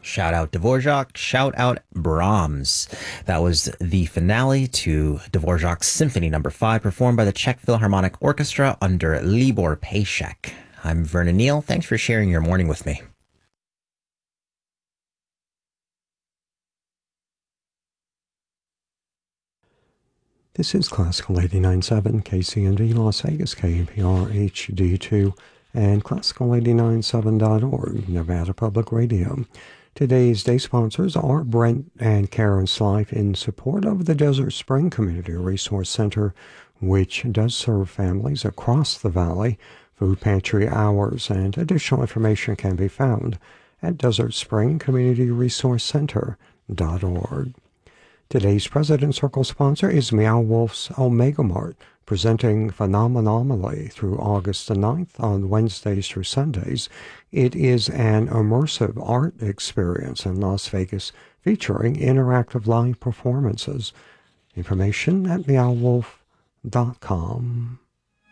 Shout out Dvorak, shout out Brahms. That was the finale to Dvorak's Symphony No. 5, performed by the Czech Philharmonic Orchestra under Libor Pejsek. I'm Vernon Neal. Thanks for sharing your morning with me. This is Classical 89.7 KCND Las Vegas, KNPR HD2, and Classical897.org, Nevada Public Radio. Today's day sponsors are Brent and Karen Slife in support of the Desert Spring Community Resource Center, which does serve families across the valley. Food pantry hours and additional information can be found at desertspringcommunityresourcecenter.org. Today's President Circle sponsor is Meow Wolf's Omega Mart, presenting Phenomenally through August the 9th on Wednesdays through Sundays. It is an immersive art experience in Las Vegas featuring interactive live performances. Information at meowwolf.com.